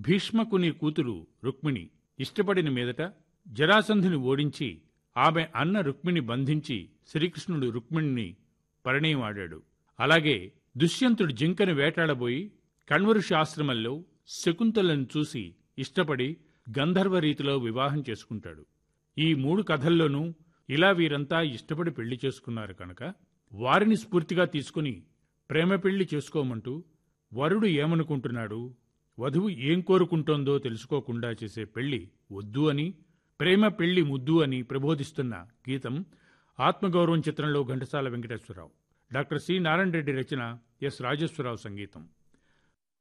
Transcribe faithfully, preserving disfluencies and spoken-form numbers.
భీష్మకుని కూతురు రుక్మిణి ఇష్టపడిన మీదట జరాసంధుని ఓడించి ఆమె అన్న రుక్మిణి బంధించి శ్రీకృష్ణుడు రుక్మిణిని పరిణయమాడాడు. అలాగే దుష్యంతుడు జింకను వేటాడబోయి కణ్వఋషి ఆశ్రమంలో శకుంతలను చూసి ఇష్టపడి గంధర్వ రీతిలో వివాహం చేసుకుంటాడు. ఈ మూడు కథల్లోనూ ఇలా వీరంతా ఇష్టపడి పెళ్లి చేసుకున్నారు కనుక వారిని స్ఫూర్తిగా తీసుకుని ప్రేమ పెళ్లి చేసుకోమంటూ వరుడు ఏమనుకుంటున్నాడు, వధువు ఏం కోరుకుంటోందో తెలుసుకోకుండా చేసే పెళ్లి వద్దు అని, ప్రేమ పెళ్లి ముద్దు అని ప్రబోధిస్తున్న గీతం ఆత్మగౌరవం చిత్రంలో ఘంటసాల వెంకటేశ్వరరావు, డాక్టర్ సి నారాయణ రెడ్డి రచన, ఎస్ రాజేశ్వరరావు సంగీతం.